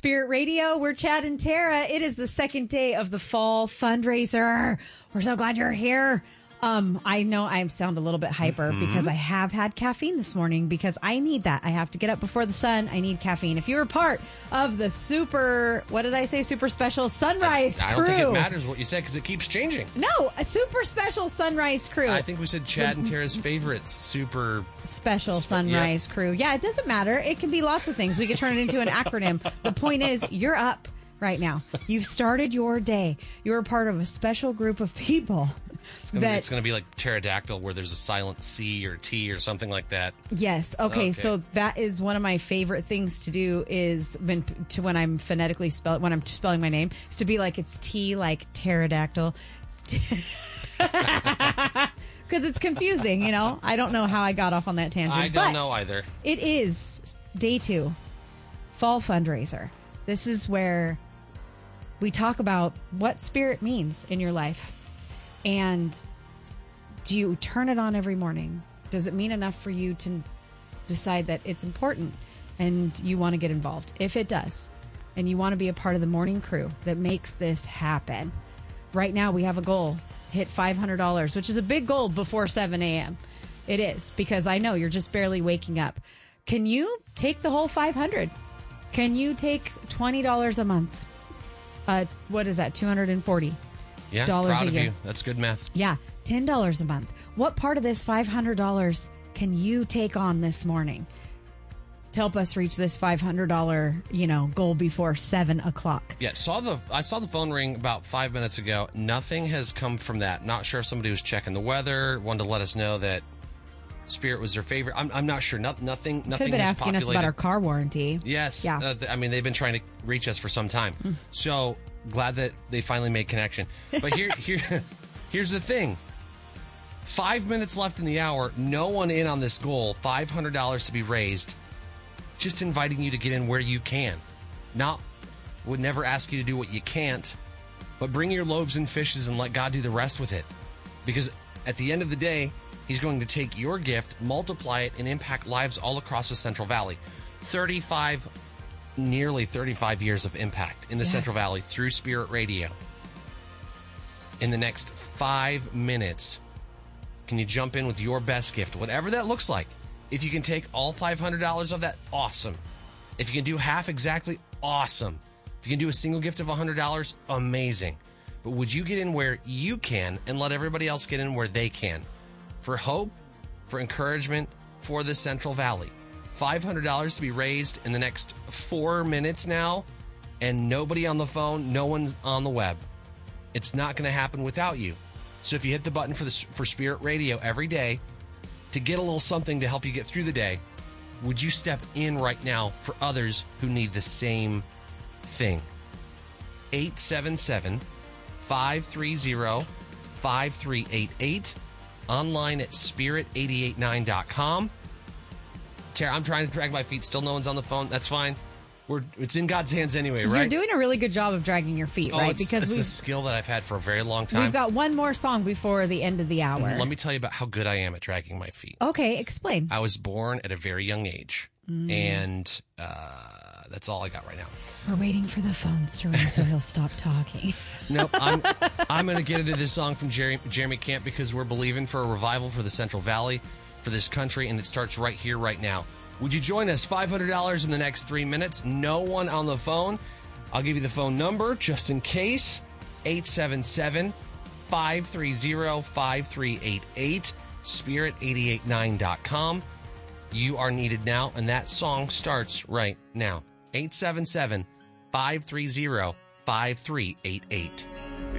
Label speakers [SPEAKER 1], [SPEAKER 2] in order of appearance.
[SPEAKER 1] Spirit Radio. We're Chad and Tara. It is the second day of the fall fundraiser. We're so glad you're here. I know I sound a little bit hyper because I have had caffeine this morning because I need that. I have to get up before the sun. I need caffeine. If you're a part of the super special sunrise crew.
[SPEAKER 2] I don't think it matters what you said because it keeps changing.
[SPEAKER 1] No, a super special sunrise crew.
[SPEAKER 2] I think we said Chad and Tara's favorites. Super
[SPEAKER 1] special sunrise crew. Yeah, it doesn't matter. It can be lots of things. We could turn it into an acronym. The point is, you're up right now. You've started your day. You're a part of a special group of people.
[SPEAKER 2] It's going to be like pterodactyl where there's a silent C or T or something like that.
[SPEAKER 1] Yes. Okay. So that is one of my favorite things to do is when I'm phonetically when I'm spelling my name is to be like it's T like pterodactyl. Because it's confusing, you know. I don't know how I got off on that tangent.
[SPEAKER 2] I don't know either.
[SPEAKER 1] It is day 2, fall fundraiser. This is where we talk about what spirit means in your life. And do you turn it on every morning? Does it mean enough for you to decide that it's important and you want to get involved? If it does, and you want to be a part of the morning crew that makes this happen, right now we have a goal. Hit $500, which is a big goal before 7 a.m. It is, because I know you're just barely waking up. Can you take the whole $500? Can you take $20 a month? What is that, $240?
[SPEAKER 2] Yeah, proud of you. That's good math.
[SPEAKER 1] Yeah, $10 a month. What part of this $500 can you take on this morning to help us reach this $500, goal before 7 o'clock?
[SPEAKER 2] Yeah, I saw the phone ring about 5 minutes ago. Nothing has come from that. Not sure if somebody was checking the weather, wanted to let us know that Spirit was their favorite. I'm not sure. Nothing.
[SPEAKER 1] Could have been asking us about our car warranty.
[SPEAKER 2] Yes. Yeah. They've been trying to reach us for some time. So glad that they finally made connection. But here's the thing. 5 minutes left in the hour. No one in on this goal. $500 to be raised. Just inviting you to get in where you can. Would never ask you to do what you can't. But bring your loaves and fishes and let God do the rest with it. Because at the end of the day, He's going to take your gift, multiply it, and impact lives all across the Central Valley. Nearly 35 years of impact in the Central Valley through Spirit Radio. In the next 5 minutes, can you jump in with your best gift, whatever that looks like? If you can take all $500 of that, awesome. If you can do half exactly, awesome. If you can do a single gift of $100, amazing. But would you get in where you can and let everybody else get in where they can? For hope, for encouragement, for the Central Valley. $500 to be raised in the next 4 minutes now, and nobody on the phone, no one's on the web. It's not going to happen without you. So if you hit the button for Spirit Radio every day to get a little something to help you get through the day, would you step in right now for others who need the same thing? 877-530-5388. Online at spirit889.com. Tara, I'm trying to drag my feet. Still no one's on the phone. That's fine. It's in God's hands anyway, right?
[SPEAKER 1] You're doing a really good job of dragging your feet, right?
[SPEAKER 2] It's a skill that I've had for a very long time.
[SPEAKER 1] We've got one more song before the end of the hour.
[SPEAKER 2] Let me tell you about how good I am at dragging my feet.
[SPEAKER 1] Okay, explain.
[SPEAKER 2] I was born at a very young age, and that's all I got right now.
[SPEAKER 1] We're waiting for the phones to ring so he'll stop talking.
[SPEAKER 2] Nope, I'm going to get into this song from Jeremy Camp because we're believing for a revival for the Central Valley, for this country, and it starts right here, right now. Would you join us? $500 in the next 3 minutes. No one on the phone. I'll give you the phone number just in case. 877-530-5388. Spirit889.com. You are needed now, and that song starts right now. 877-530-5388.